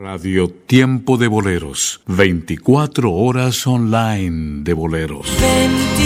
Radio Tiempo de Boleros, 24 horas online de boleros.